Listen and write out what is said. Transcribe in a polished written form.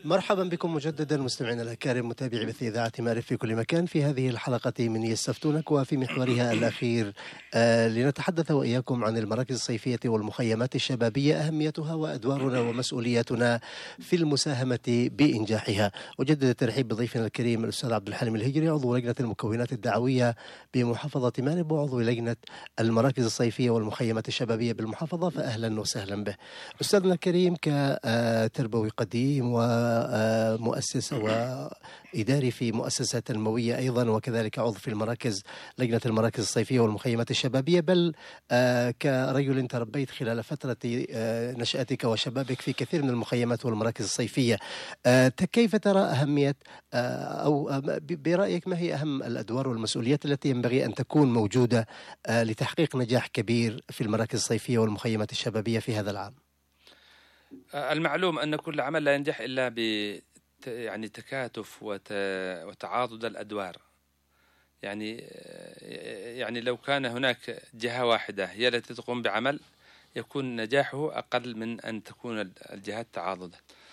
مرحبا بكم مجددا مستمعينا الأكارم متابعي بث إذاعة معرف في كل مكان في هذه الحلقة من يستفتونك وفي محورها الأخير لنتحدث وإياكم عن المراكز الصيفية والمخيمات الشبابية، أهميتها وأدوارنا ومسؤولياتنا في المساهمة بإنجاحها. أجدد الترحيب بضيفنا الكريم الأستاذ عبد الحليم الهجري، عضو لجنة المكونات الدعوية بمحافظة مارب وعضو لجنة المراكز الصيفية والمخيمات الشبابية بالمحافظة، فأهلا وسهلا به. أستاذنا الكريم كتربوي قديم ومؤسس وإداري في مؤسسة تنموية أيضا، وكذلك عضو في لجنة المراكز الصيفية والمخيمات الشبابية، بل كرجل تربيت خلال فترة نشأتك وشبابك في كثير من المخيمات والمراكز الصيفية. كيف ترى أهمية أو برأيك ما هي أهم الأدوار والمسؤوليات التي ينبغي أن تكون موجودة لتحقيق نجاح كبير في المراكز الصيفية والمخيمات الشبابية في هذا العام؟ المعلوم أن كل عمل لا ينجح إلا يعني تكاتف وتعاضد الأدوار. يعني لو كان هناك جهة واحدة هي التي تقوم بعمل يكون نجاحه أقل من أن تكون الجهات تعاضدت.